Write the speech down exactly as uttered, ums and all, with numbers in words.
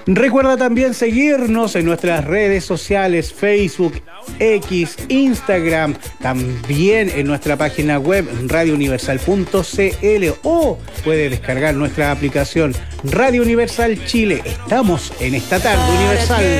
Recuerda también seguirnos en nuestras redes sociales, Facebook, X, Instagram, también en nuestra página web radio universal punto c l o puede descargar nuestra aplicación Radio Universal Chile. Estamos en esta tarde universal.